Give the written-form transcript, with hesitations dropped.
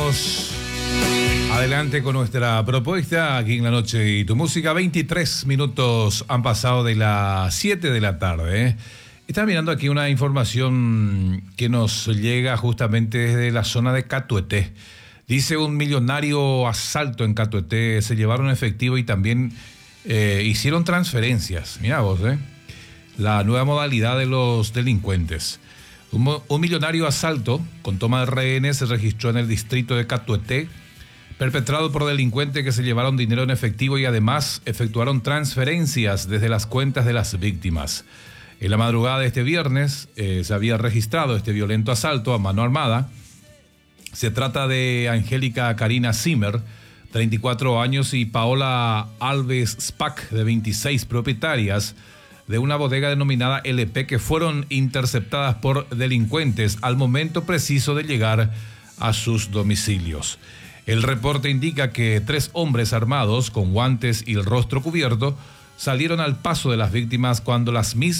Seguimos adelante con nuestra propuesta aquí en La Noche y tu Música. 23 minutos han pasado de las 7 de la tarde. Estaba mirando aquí una información que nos llega justamente desde la zona de Catueté. Dice un millonario asalto en Catueté, se llevaron efectivo y también hicieron transferencias. Mira vos, la nueva modalidad de los delincuentes. Un millonario asalto con toma de rehenes se registró en el distrito de Catueté, perpetrado por delincuentes que se llevaron dinero en efectivo y además efectuaron transferencias desde las cuentas de las víctimas. En la madrugada de este viernes se había registrado este violento asalto a mano armada. Se trata de Angélica Karina Zimmer, 34 años, y Paola Alves Spack, de 26, propietarias de una bodega denominada LP, que fueron interceptadas por delincuentes al momento preciso de llegar a sus domicilios. El reporte indica que 3 hombres armados con guantes y el rostro cubierto salieron al paso de las víctimas cuando las mismas